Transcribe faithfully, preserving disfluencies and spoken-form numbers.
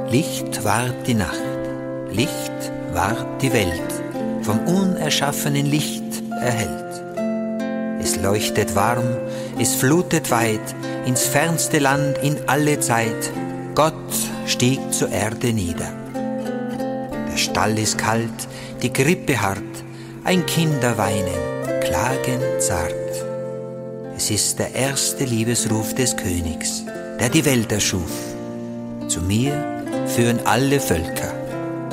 Licht ward die Nacht, Licht ward die Welt, vom unerschaffenen Licht erhellt. Es leuchtet warm, es flutet weit, ins fernste Land, in alle Zeit. Gott stieg zur Erde nieder. Der Stall ist kalt, die Krippe hart, ein Kinder weinen, klagen zart. Es ist der erste Liebesruf des Königs, der die Welt erschuf. Zu mir führen alle Völker,